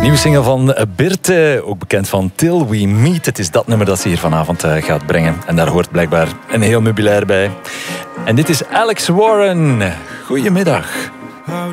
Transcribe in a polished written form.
Nieuwe single van Birte, ook bekend van Till We Meet. Het is dat nummer dat ze hier vanavond gaat brengen. En daar hoort blijkbaar een heel meubilair bij. En dit is Alex Warren. Goedemiddag. How